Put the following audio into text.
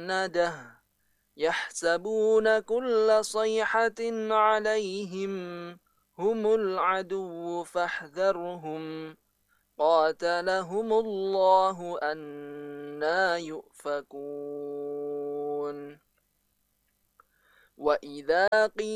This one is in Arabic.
مسندة يحسبون كل صيحة عليهم هم العدو فاحذرهم قاتلهم الله أنا يؤفكون وإذا قيل